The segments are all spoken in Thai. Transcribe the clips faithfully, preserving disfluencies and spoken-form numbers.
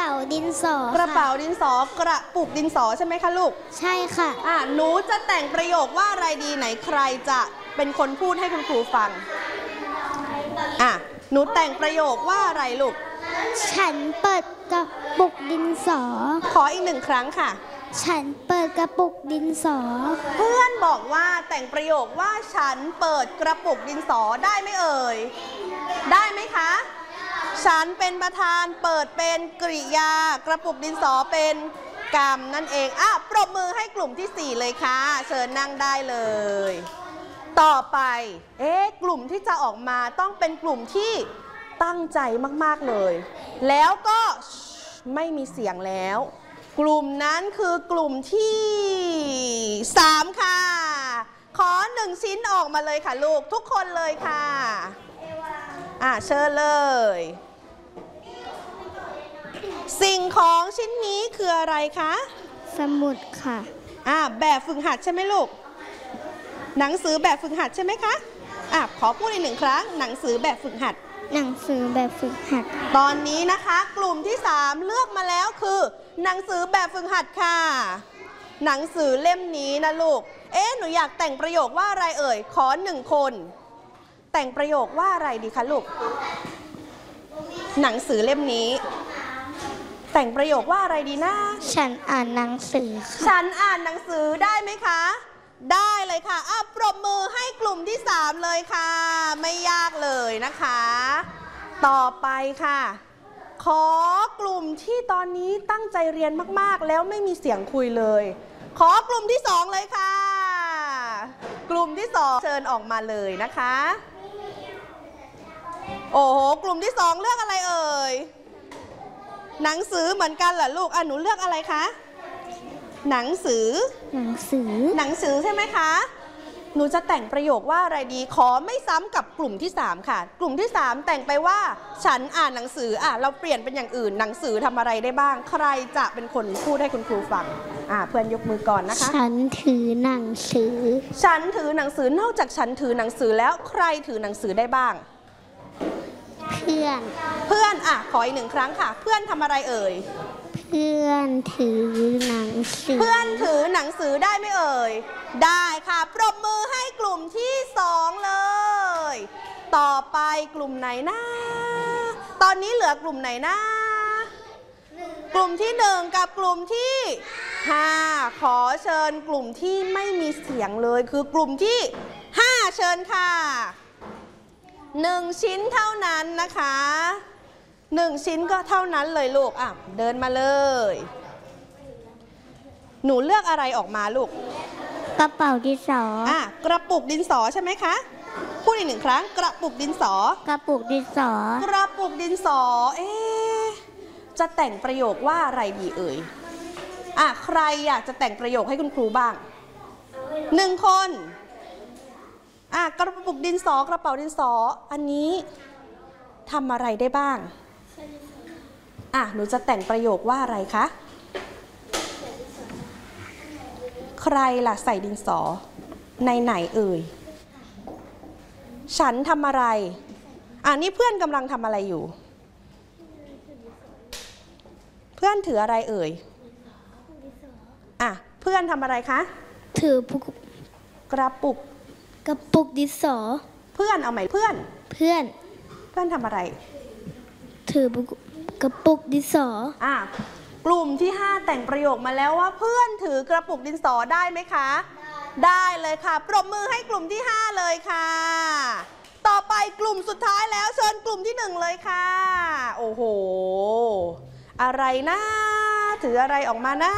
ป๋าดินสอกระเป๋าดินสอกระปุกดินสอใช่ไหมคะลูกใช่ค่ะอ่ะหนูจะแต่งประโยคว่าอะไรดีไหนใครจะเป็นคนพูดให้คุณครูฟังอ่ะหนูแต่งประโยคว่าอะไรลูกฉันเปิดกระปุกดินสอขออีกหนึ่งครั้งค่ะฉันเปิดกระปุกดินสอเพื่อนบอกว่าแต่งประโยคว่าฉันเปิดกระปุกดินสอได้ไหมเอ่ยได้ไหมคะฉันเป็นประธานเปิดเป็นกริยากระปุกดินสอเป็นกรรมนั่นเองอ่ะปรบมือให้กลุ่มที่สี่เลยค่ะเชิญนั่งได้เลยต่อไปเอ๊ะกลุ่มที่จะออกมาต้องเป็นกลุ่มที่ตั้งใจมากๆเลยแล้วก็ไม่มีเสียงแล้วกลุ่มนั้นคือกลุ่มที่สามค่ะขอหนึ่งชิ้นออกมาเลยค่ะลูกทุกคนเลยค่ะอ่ะเชิญเลยสิ่งของชิ้นนี้คืออะไรคะสมุดค่ะอ่ะแบบฝึกหัดใช่ไหมลูกหนังสือแบบฝึกหัดใช่ไหมคะอ่ะขอพูดอีกหนึ่งครั้งหนังสือแบบฝึกหัดหนังสือแบบฝึกหัดตอนนี้นะคะกลุ่มที่สามเลือกมาแล้วคือหนังสือแบบฝึกหัดค่ะหนังสือเล่มนี้นะลูกเอ๊ะหนูอยากแต่งประโยคว่าอะไรเอ่ยขอหนึ่งคนแต่งประโยคว่าอะไรดีคะลูกหนังสือเล่มนี้แต่งประโยคว่าอะไรดีนะฉันอ่านหนังสือค่ะฉันอ่านหนังสือได้ไหมคะได้เลยค่ะอ่ะปรบมือให้กลุ่มที่สามเลยค่ะไม่ยากเลยนะคะต่อไปค่ะขอกลุ่มที่ตอนนี้ตั้งใจเรียนมากๆแล้วไม่มีเสียงคุยเลยขอกลุ่มที่สองเลยค่ะกลุ่มที่สองเชิญออกมาเลยนะคะโอ้โหกลุ่มที่สองเลือกอะไรเอ่ยหนังสือเหมือนกันเหรอลูกอ่ะหนูเลือกอะไรคะหนังสือหนังสือหนังสือใช่ไหมคะหนูจะแต่งประโยคว่าอะไรดีขอไม่ซ้ำกับกลุ่มที่สามค่ะกลุ่มที่สามแต่งไปว่าฉันอ่านหนังสืออ่ะเราเปลี่ยนเป็นอย่างอื่นหนังสือทำอะไรได้บ้างใครจะเป็นคนพูดให้คุณครูฟังอ่ะเพื่อนยกมือก่อนนะคะฉันถือหนังสือฉันถือหนังสือนอกจากฉันถือหนังสือแล้วใครถือหนังสือได้บ้างเพื่อนเพื่อนอ่ะขออีกหนึ่งครั้งค่ะเพื่อนทำอะไรเอ่ยเพื่อนถือหนังสือเพื่อนถือหนังสือได้ไหมเอ่ยได้ค่ะปรบมือให้กลุ่มที่สองเลยต่อไปกลุ่มไหนนะตอนนี้เหลือกลุ่มไหนนะกลุ่มที่หนึ่งกับกลุ่มที่ห้าขอเชิญกลุ่มที่ไม่มีเสียงเลยคือกลุ่มที่ห้าเชิญค่ะหนึ่งชิ้นเท่านั้นนะคะหนึ่งชิ้นก็เท่านั้นเลยลูกอ่ะเดินมาเลยหนูเลือกอะไรออกมาลูกกระเป๋าดินสออ่ะกระปุกดินสอใช่ไหมคะพูดอีกหนึ่งครั้งกระปุกดินสอกระปุกดินสอกระปุกดินสอเอ๊ะจะแต่งประโยคว่าอะไรดีเอ่ยอ่ะใครอยากจะแต่งประโยคให้คุณครูบ้างหนึ่งคนอ่ะกระปุกดินสอกระเป๋าดินสออันนี้ทำอะไรได้บ้างอ่ะหนูจะแต่งประโยคว่าอะไรคะใครล่ะใส่ดินสอในไหนเอ่ยฉันทำอะไรอ่ะนี่เพื่อนกำลังทำอะไรอยู่เพื่อนถืออะไรเอ่ยอ่ะเพื่อนทำอะไรคะถือกระปุกกระปุกดินสอเพื่อนเอาใหม่เพื่อนเพื่อนเพื่อนทำอะไรถือกระปุกดินสออ่ะกลุ่มที่ห้าแต่งประโยคมาแล้วว่าเพื่อนถือกระปุกดินสอได้ไหมคะได้เลยค่ะปรบมือให้กลุ่มที่ห้าเลยค่ะต่อไปกลุ่มสุดท้ายแล้วเชิญกลุ่มที่หนึ่งเลยค่ะโอ้โหอะไรนะถืออะไรออกมานะ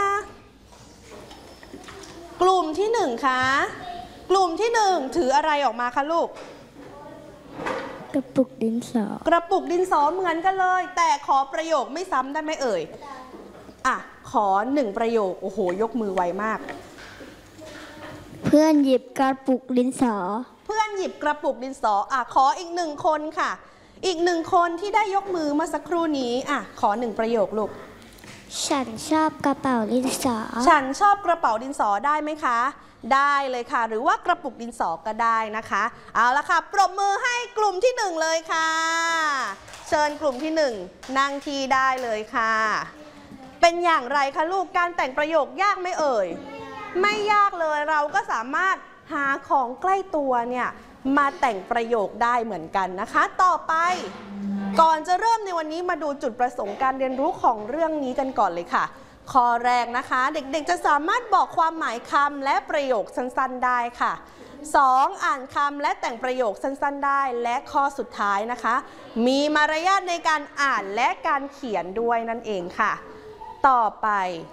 กลุ่มที่หนึ่งคะกลุ่มที่หนึ่งถืออะไรออกมาคะลูกกระปุกดินสอกระปุกดินสอเหมือนกันเลยแต่ขอประโยคไม่ซ้ำได้ไหมเอ่ยอ่ะขอหนึ่งประโยคโอ้โหยกมือไวมากเพื่อนหยิบกระปุกดินสอเพื่อนหยิบกระปุกดินสออ่ะขออีกหนึ่งคนค่ะอีกหนึ่งคนที่ได้ยกมือเมื่อสักครู่นี้อ่ะขอหนึ่งประโยคลูกฉันชอบกระเป๋าดินสอฉันชอบกระเป๋าดินสอได้ไหมคะได้เลยค่ะหรือว่ากระปุกดินสอก็ได้นะคะเอาละค่ะปรบมือให้กลุ่มที่หนึ่งเลยค่ะเชิญกลุ่มที่หนึ่งนั่งที่ได้เลยค่ะเป็นอย่างไรคะลูกการแต่งประโยคยากไหมเอ่ยไม่ยากเลยเราก็สามารถหาของใกล้ตัวเนี่ยมาแต่งประโยคได้เหมือนกันนะคะต่อไปก่อนจะเริ่มในวันนี้มาดูจุดประสงค์การเรียนรู้ของเรื่องนี้กันก่อนเลยค่ะข้อแรกนะคะเด็กๆจะสามารถบอกความหมายคำและประโยคสั้นๆได้ค่ะสองอ่านคำและแต่งประโยคสั้นๆได้และข้อสุดท้ายนะคะมีมารยาทในการอ่านและการเขียนด้วยนั่นเองค่ะต่อไป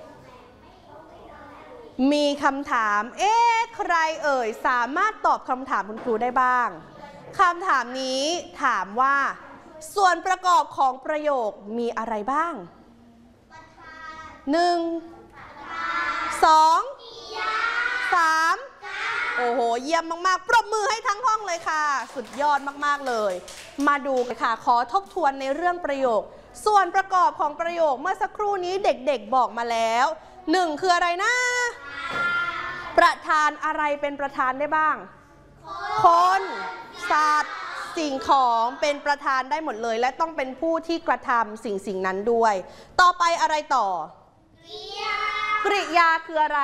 มีคำถามเอ๊ะใครเอ่ยสามารถตอบคำถามคุณครูได้บ้างคำถามนี้ถามว่าส่วนประกอบของประโยคมีอะไรบ้างหนึ่งสองสามโอ้โหเยี่ยมมากๆปรบมือให้ทั้งห้องเลยค่ะสุดยอดมากๆเลยมาดูกันค่ะขอทบทวนในเรื่องประโยคส่วนประกอบของประโยคเมื่อสักครู่นี้เด็กๆบอกมาแล้วหนึ่งคืออะไรนะประธานอะไรเป็นประธานได้บ้างคนสัตว์สิ่งของเป็นประธานได้หมดเลยและต้องเป็นผู้ที่กระทำสิ่งสิ่งนั้นด้วยต่อไปอะไรต่อกริยาคืออะไร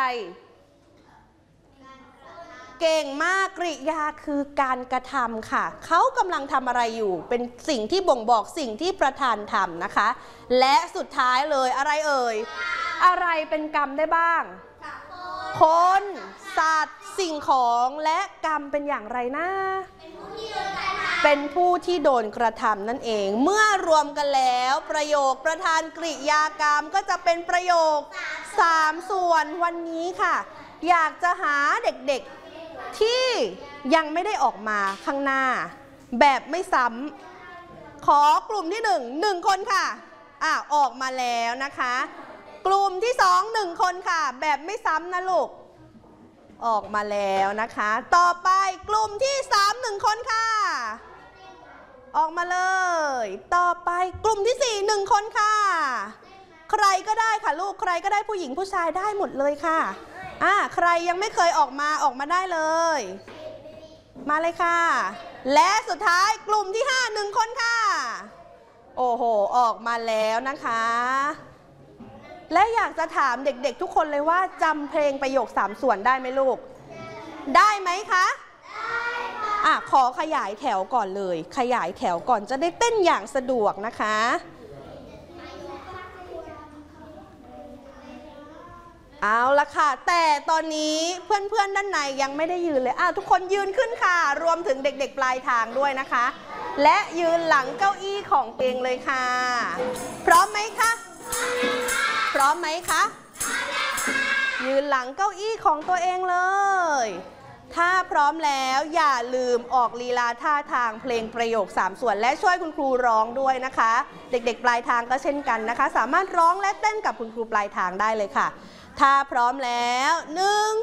เก่งมากกริยาคือการกระทำค่ะเขากำลังทำอะไรอยู่เป็นสิ่งที่บ่งบอกสิ่งที่ประธานทำนะคะและสุดท้ายเลยอะไรเอ่ยอะไรเป็นกรรมได้บ้างคนสัตว์สิ่งของและกรรมเป็นอย่างไรนะเป็นผู้ที่โดนกระทำนั่นเองเมื่อรวมกันแล้วประโยคประธานกริยากรรมก็จะเป็นประโยคสามส่วนวันนี้ค่ะอยากจะหาเด็กๆที่ยังไม่ได้ออกมาข้างหน้าแบบไม่ซ้ำขอกลุ่มที่หนึ่งหนึ่งคนค่ะอ่ะออกมาแล้วนะคะกลุ่มที่สองหนึ่งคนค่ะแบบไม่ซ้ำนะลูกออกมาแล้วนะคะต่อไปกลุ่มที่สามหนึ่งคนค่ะออกมาเลยต่อไปกลุ่มที่สี่หนึ่งคนค่ะใครก็ได้ค่ะลูกใครก็ได้ผู้หญิงผู้ชายได้หมดเลยค่ะอ่าใครยังไม่เคยออกมาออกมาได้เลยมาเลยค่ะและสุดท้ายกลุ่มที่ห้าหนึ่งคนค่ะโอ้โหออกมาแล้วนะคะและอยากจะถามเด็กๆทุกคนเลยว่าจำเพลงประโยคสามส่วนได้ไหมลูกได้ไหมคะได้ค่ะอ่ะขอขยายแถวก่อนเลยขยายแถวก่อนจะได้เต้นอย่างสะดวกนะคะเอาละค่ะแต่ตอนนี้เพื่อนๆด้านในยังไม่ได้ยืนเลยอ่ะทุกคนยืนขึ้นค่ะรวมถึงเด็กๆปลายทางด้วยนะคะและยืนหลังเก้าอี้ของเองเลยค่ะพร้อมไหมคะพร้อมไหมคะยืนหลังเก้าอี้ของตัวเองเลยถ้าพร้อมแล้วอย่าลืมออกลีลาท่าทางเพลงประโยคสามส่วนและช่วยคุณครูร้องด้วยนะคะเด็กๆปลายทางก็เช่นกันนะคะสามารถร้องและเต้นกับคุณครูปลายทางได้เลยค่ะถ้าพร้อมแล้วหนึ่ง